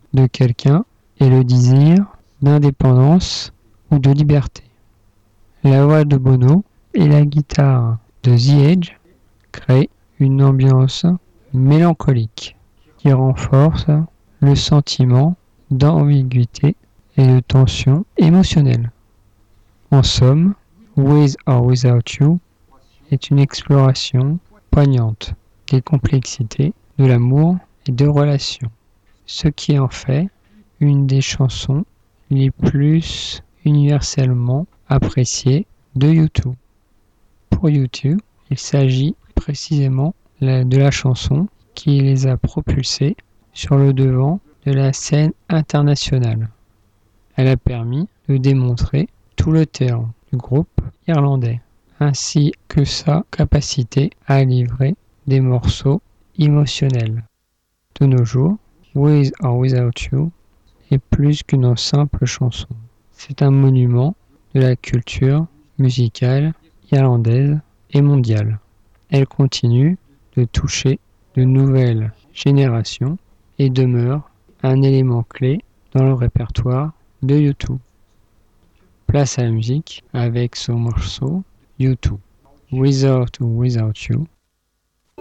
de quelqu'un est le désir d'indépendance ou de liberté. La voix de Bono et la guitare de The Edge créent une ambiance mélancolique qui renforce le sentiment d'ambiguïté et de tension émotionnelle. En somme, With or Without You est une exploration poignante des complexités de l'amour et de relations, ce qui en fait une des chansons les plus universellement appréciées de U2. Pour U2, il s'agit précisément de la chanson qui les a propulsés sur le devant de la scène internationale. Elle a permis de démontrer tout le talent du groupe irlandais, ainsi que sa capacité à livrer des morceaux émotionnels. De nos jours, With or Without You est plus qu'une simple chanson. C'est un monument de la culture musicale irlandaise et mondiale. Elle continue de toucher de nouvelles générations et demeure un élément clé dans le répertoire de U2. Place à la musique avec son morceau U2, With or Without You,